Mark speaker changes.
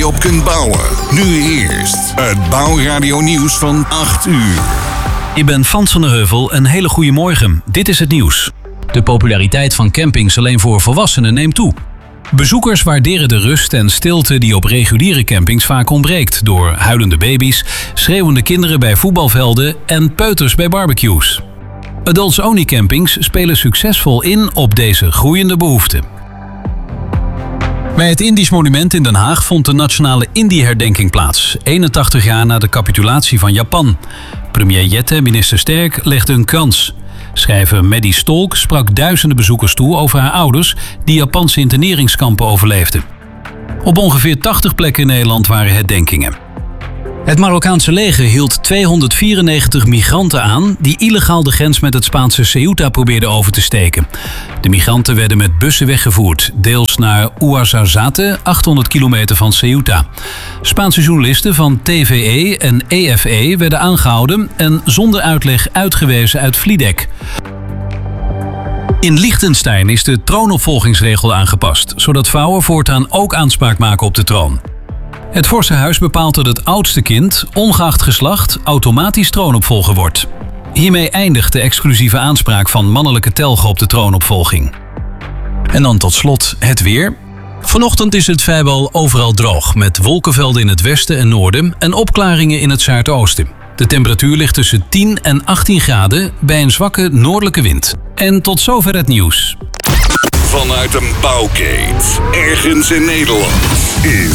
Speaker 1: je op kunt bouwen. Nu eerst het Bouwradio nieuws van 8 uur.
Speaker 2: Ik ben Frans van der Heuvel. Een hele goede morgen. Dit is het nieuws. De populariteit van campings alleen voor volwassenen neemt toe. Bezoekers waarderen de rust en stilte die op reguliere campings vaak ontbreekt, door huilende baby's, schreeuwende kinderen bij voetbalvelden en peuters bij barbecues. Adults-only campings spelen succesvol in op deze groeiende behoefte. Bij het Indisch Monument in Den Haag vond de nationale Indie-herdenking plaats, 81 jaar na de capitulatie van Japan. Premier Jette en minister Sterk legden een krans. Schrijver Maddie Stolk sprak duizenden bezoekers toe over haar ouders die Japanse interneringskampen overleefden. Op ongeveer 80 plekken in Nederland waren herdenkingen. Het Marokkaanse leger hield 294 migranten aan die illegaal de grens met het Spaanse Ceuta probeerden over te steken. De migranten werden met bussen weggevoerd, deels naar Ouarzazate, 800 kilometer van Ceuta. Spaanse journalisten van TVE en EFE werden aangehouden en zonder uitleg uitgewezen uit Vliedeck. In Liechtenstein is de troonopvolgingsregel aangepast, zodat vrouwen voortaan ook aanspraak maken op de troon. Het Vorstenhuis bepaalt dat het oudste kind, ongeacht geslacht, automatisch troonopvolger wordt. Hiermee eindigt de exclusieve aanspraak van mannelijke telgen op de troonopvolging. En dan tot slot het weer. Vanochtend is het vrijwel overal droog, met wolkenvelden in het westen en noorden en opklaringen in het zuidoosten. De temperatuur ligt tussen 10 en 18 graden bij een zwakke noordelijke wind. En tot zover het nieuws.
Speaker 1: Vanuit een bouwkeet, ergens in Nederland, is